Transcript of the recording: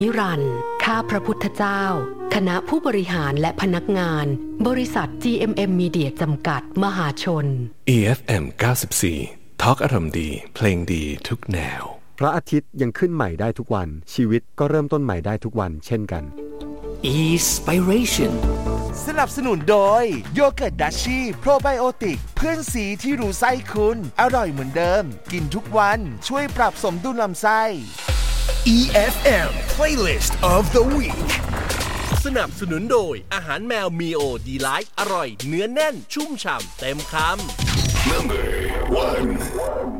นิรันดร์ข้าพระพุทธเจ้าคณะผู้บริหารและพนักงานบริษัท GMM Media จำกัดมหาชน EFM 94 ทอล์กอารมณ์ดีเพลงดีทุกแนวพระอาทิตย์ยังขึ้นใหม่ได้ทุกวันชีวิตก็เริ่มต้นใหม่ได้ทุกวันเช่นกัน Inspiration สนับสนุนโดยโยเกิร์ตดัชชี่โปรไบโอติกเพื่อนสีที่รู้ไส้คุณอร่อยเหมือนเดิมกินทุกวันช่วยปรับสมดุลลำไส้ EFM Playlist of the Week สนับสนุนโดยอาหารแมวมีโอดีไลท์อร่อยเนื้อแน่นชุ่มฉ่ำเต็มคำ Number 1